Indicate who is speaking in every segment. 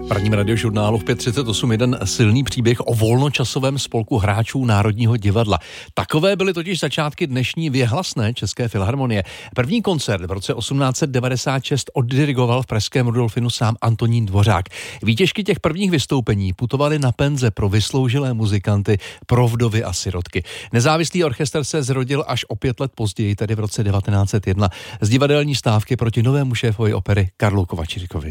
Speaker 1: V prvním radiožurnálu v 5:38 jeden silný příběh o volnočasovém spolku hráčů Národního divadla. Takové byly totiž začátky dnešní věhlasné České filharmonie. První koncert v roce 1896 oddirigoval v pražském Rudolfinu sám Antonín Dvořák. Výtěžky těch prvních vystoupení putovaly na penze pro vysloužilé muzikanty, pro vdovy a sirotky. Nezávislý orchestr se zrodil až o 5 let později, tedy v roce 1901, z divadelní stávky proti novému šéfovi opery Karlu Kovačíkovi.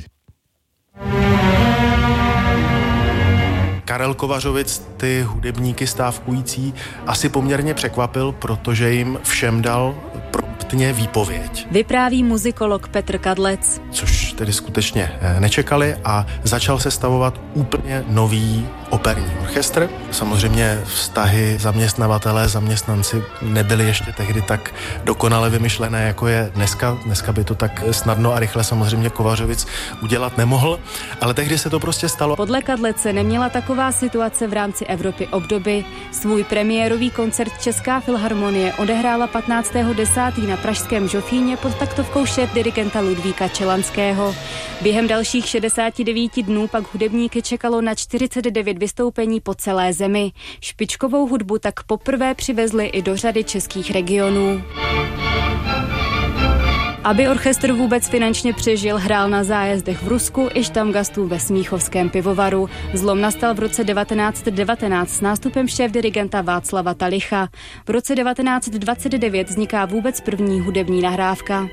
Speaker 2: Karel Kovařovic ty hudebníky stávkující asi poměrně překvapil, protože jim všem dal promptně výpověď.
Speaker 3: Vypráví muzikolog Petr Kadlec.
Speaker 2: Což tedy skutečně nečekali a začal sestavovat úplně nový operní orchestr. Samozřejmě vztahy zaměstnavatelé, zaměstnanci nebyly ještě tehdy tak dokonale vymyšlené, jako je dneska. Dneska by to tak snadno a rychle samozřejmě Kovařovic udělat nemohl, ale tehdy se to prostě stalo.
Speaker 3: Podle Kadlece neměla taková situace v rámci Evropy obdoby. Svůj premiérový koncert Česká filharmonie odehrála 15.10. na pražském Žofíně pod taktovkou šéfdirigenta Ludvíka Čelanského. Během dalších 69 dnů pak hudebníky čekalo na 49 vystoupení po celé zemi. Špičkovou hudbu tak poprvé přivezli i do řady českých regionů. Aby orchestr vůbec finančně přežil, hrál na zájezdech v Rusku i štamgastů ve Smíchovském pivovaru. Zlom nastal v roce 1919 s nástupem šéfdirigenta Václava Talicha. V roce 1929 vzniká vůbec první hudební nahrávka.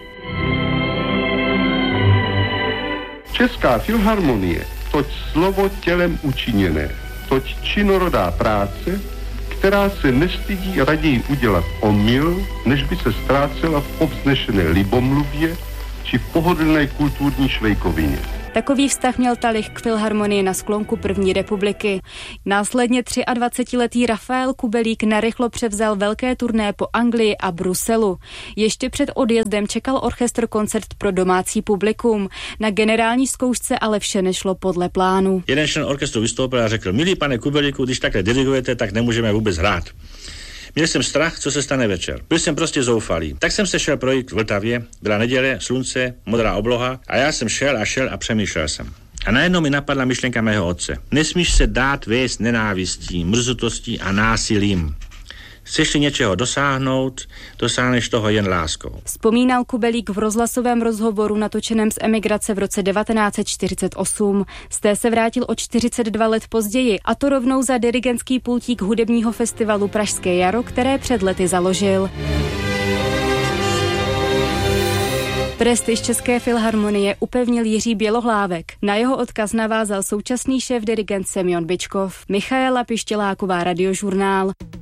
Speaker 4: Česká filharmonie, toť slovo tělem učiněné, toť činorodá práce, která se nestydí raději udělat omyl, než by se ztrácela v povznešené libomluvě či v pohodlné kulturní švejkovině.
Speaker 3: Takový vztah měl Talich k filharmonii na sklonku první republiky. Následně 23letý Rafael Kubelík narychlo převzal velké turné po Anglii a Bruselu. Ještě před odjezdem čekal orchestr koncert pro domácí publikum. Na generální zkoušce ale vše nešlo podle plánu.
Speaker 5: Jeden člen orchestru vystoupil a řekl: milý pane Kubelíku, když takhle dirigujete, tak nemůžeme vůbec hrát. Měl jsem strach, co se stane večer. Byl jsem prostě zoufalý. Tak jsem se šel projít v Vltavě, byla neděle, slunce, modrá obloha a já jsem šel a přemýšlel jsem. A najednou mi napadla myšlenka mého otce. Nesmíš se dát vést nenávistí, mrzutostí a násilím. Chceš-li něčeho dosáhnout, dosáhneš toho jen láskou.
Speaker 3: Vzpomínal Kubelík v rozhlasovém rozhovoru natočeném z emigrace v roce 1948. Z té se vrátil o 42 let později, a to rovnou za dirigentský pultík hudebního festivalu Pražské jaro, které před lety založil. Prestiž České filharmonie upevnil Jiří Bělohlávek. Na jeho odkaz navázal současný šéfdirigent Semjon Byčkov. Michaela Pištěláková, Radiožurnál.